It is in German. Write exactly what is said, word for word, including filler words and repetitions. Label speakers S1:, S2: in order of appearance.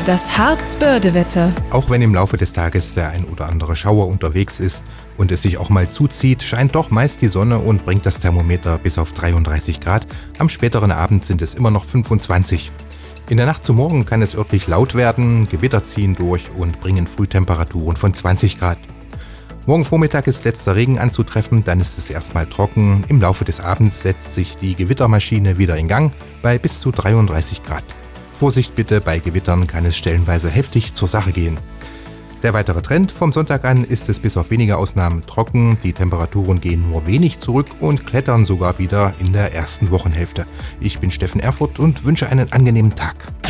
S1: Das Harz-Börde-Wetter.
S2: Auch wenn im Laufe des Tages der ein oder andere Schauer unterwegs ist und es sich auch mal zuzieht, scheint doch meist die Sonne und bringt das Thermometer bis auf dreiunddreißig Grad. Am späteren Abend sind es immer noch fünfundzwanzig. In der Nacht zu morgen kann es örtlich laut werden, Gewitter ziehen durch und bringen Frühtemperaturen von zwanzig Grad. Morgen Vormittag ist letzter Regen anzutreffen, dann ist es erstmal trocken. Im Laufe des Abends setzt sich die Gewittermaschine wieder in Gang bei bis zu dreiunddreißig Grad. Vorsicht bitte, bei Gewittern kann es stellenweise heftig zur Sache gehen. Der weitere Trend: vom Sonntag an ist es bis auf wenige Ausnahmen trocken, die Temperaturen gehen nur wenig zurück und klettern sogar wieder in der ersten Wochenhälfte. Ich bin Steffen Erfurt und wünsche einen angenehmen Tag.